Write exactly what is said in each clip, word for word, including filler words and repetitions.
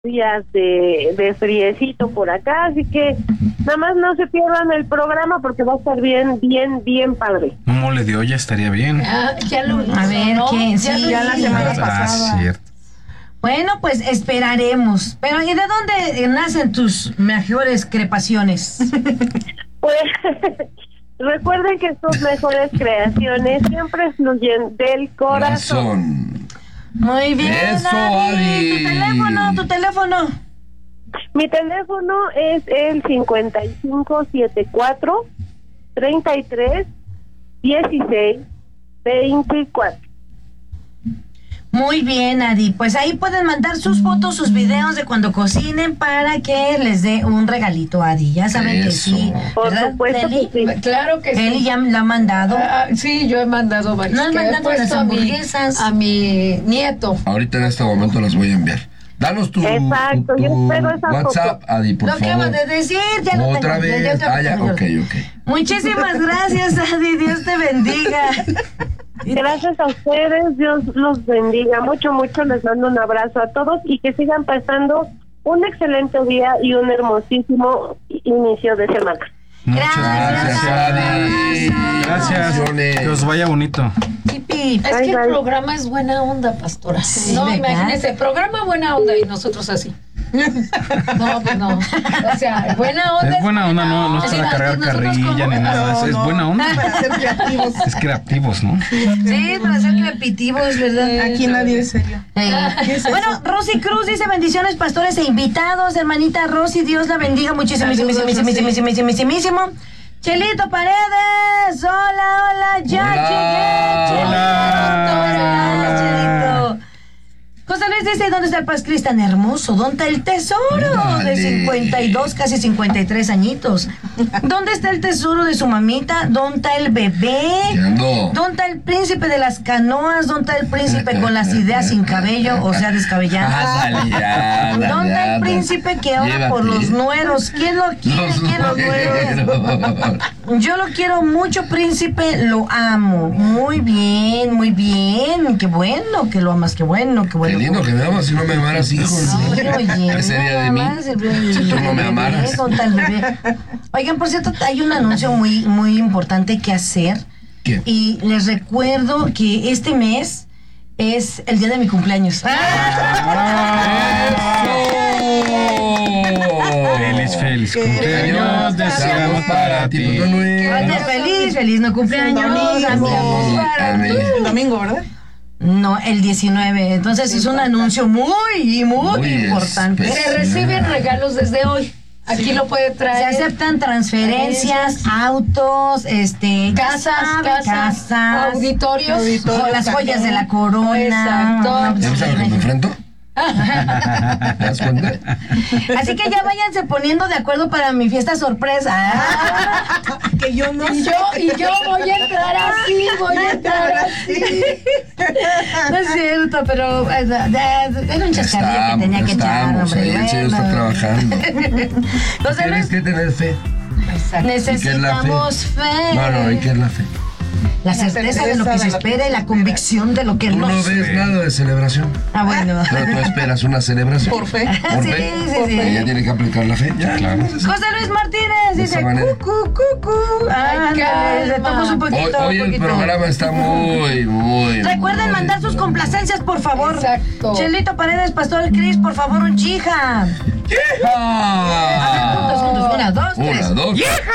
días de, de friecito por acá, así que nada más no se pierdan el programa porque va a estar bien, bien, bien padre. Un mole de olla estaría bien. Ah, ya lo hizo, A ver, ¿no? ¿qué? Ya, Sí, lo ya la hizo. semana Ah, pasada. cierto. Bueno, pues esperaremos. Pero ¿y de dónde nacen tus mejores crepaciones? Pues recuerden que sus mejores creaciones siempre fluyen del corazón. Corazón. Muy bien, Eso, Adi. Adi. Tu teléfono, tu teléfono. Mi teléfono es el cincuenta y cinco setenta y cuatro treinta y tres dieciséis veinticuatro. Muy bien, Adi. Pues ahí pueden mandar sus fotos, sus videos de cuando cocinen para que les dé un regalito a Adi. Ya saben que Eso. sí. Por ¿Verdad, supuesto Eli? que sí. Claro que sí. Eli ya la ha mandado. Ah, sí, yo he mandado varios. No has que he mandado las puesto a mi- hamburguesas. A mi nieto. Ahorita en este momento las voy a enviar. Danos tu, Exacto, tu- yo tu espero esa WhatsApp, Adi, por Lo que favor. acabas de decir, ya lo Otra tengo. vez. Ya, ya, Ah, ya, ya. ok, ok. Muchísimas gracias, Adi. Dios te bendiga. Gracias a ustedes, Dios los bendiga mucho, mucho, les mando un abrazo a todos y que sigan pasando un excelente día y un hermosísimo inicio de semana. Muchas Gracias, Gracias, Adi. Gracias. Bendiciones. Que os vaya bonito. Pipi. Es Bye, que el bye. programa es buena onda, pastora. Sí, no, ¿verdad? imagínese, programa buena onda y nosotros así. No, pues no. O sea, buena onda. Es buena onda, no, no es Así para cargar nosotros carrilla como- ni nada. Es, es no. buena onda. Para ser creativos. Es creativos, ¿no? Sí, para ser creativos, ¿verdad? Aquí nadie es serio. Eh, Bueno, Rosy Cruz dice bendiciones, pastores e invitados. Hermanita Rosy, Dios la bendiga muchísimo, Saludos, muchísimo, Rosy. muchísimo, muchísimo. Chelito Paredes, hola, hola, ya Hola. llegué. Hola. Hola, Chelito. José Luis dice, ¿dónde está el Paz Cris tan hermoso? ¿Dónde está el tesoro Dale. de cincuenta y dos, casi cincuenta y tres añitos? ¿Dónde está el tesoro de su mamita? ¿Dónde está el bebé? ¿Qué ando? ¿Dónde está el príncipe de las canoas? ¿Dónde está el príncipe con las ideas sin cabello, o sea, descabelladas? Ándale, ya, ándale, ¿Dónde está el ándale. príncipe que ora por Llévate. los nueros? ¿Quién lo quiere? Los ¿Quién los nueros? nueros. Yo lo quiero mucho, príncipe, lo amo. Muy bien, muy bien. Qué bueno que lo amas, qué bueno, qué Qué bueno. lindo que me amas si no me amaras, hijo. Oye, oye, ¿Qué sería nada de mí? más el bebé, Si tú no me el amaras. bebé, con tal bebé. Oigan, por cierto, hay un anuncio muy, muy importante que hacer. ¿Qué? Y les recuerdo que este mes es el día de mi cumpleaños. Feliz, feliz Qué cumpleaños. Deseamos para ti. Oye, feliz, feliz no cumpleaños. Domingo. amigos, para Amén. tú. El domingo, ¿verdad? No, el diecinueve. Entonces es un anuncio muy, muy, Muy importante. especial. Se reciben regalos desde hoy. Aquí lo puede Se traer. aceptan transferencias, autos, este, Casas, ya casas, saben, casas, auditorios. o las joyas de la corona. Exacto. No, pues, ¿Ya ves a lo que me enfrento? ¿Te das cuenta? así que ya váyanse poniendo de acuerdo para mi fiesta sorpresa. Ah, Que yo no Y sé. yo, y yo voy a entrar así, voy a entrar así. no es cierto, pero eh, eh, era un Ya chascarrillo que estamos, tenía ya que echar, estamos. hombre. Ahí el Señor está bueno. trabajando. José Tienes Luis, que tener fe. necesitamos fe. No, no, ¿y qué es la fe? La certeza de lo que se espera y la convicción de lo que Tú no no se ves nada de celebración. Ah, bueno. Pero tú esperas una celebración. Por fe. Por Sí, fe. sí, sí. Ella tiene que aplicar la fe. Ya, Claro. pues, José Luis Martínez De dice esa manera. cucu, cucu. Ándale, calma. le tomas un Hoy, poquito. hoy un el poquito. programa está muy, muy. Recuerden muy mandar sus bueno. complacencias, por favor. Exacto. Chelito Paredes, Pastor Cris, por favor, un chija. ¡Ah! Juntos, juntos. Una, dos, Una, tres. dos.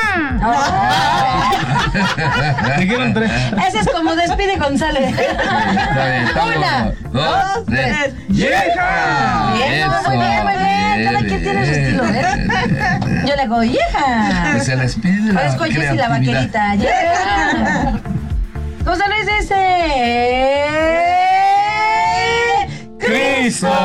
Dijeron tres. Ese es como despide González. Está bien, estamos. Una, dos, tres. ¡Vieja! Bien, muy bien, muy bien. Cada quien tiene su estilo, ¿eh? Yo le hago, hija. Que se les pide la Parezco Jessy la creatividad. vaquerita. Yeah. José Luis dice. ¡Cristo!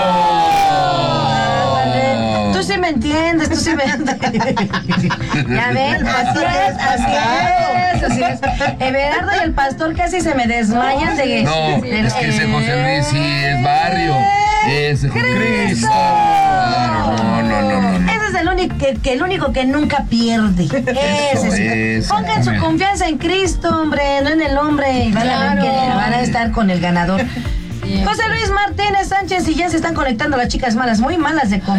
Ándale. Tú sí me entiendes, tú sí me entiendes. Ya ven, así es, así es, así es. Everardo y el pastor casi se me desmayan de. No, de- es que ese José Luis sí es barrio. Ese José Luis. ¡Cristo! Claro, no, no, no, no, no. Ese es el único que, que el único que nunca pierde. Ese sí. eso. Pongan su confianza en Cristo, hombre, no en el hombre. Y van a ver Claro. que van a estar con el ganador. Bien. José Luis Martínez Sánchez y ya se están conectando las chicas malas, muy malas de comer.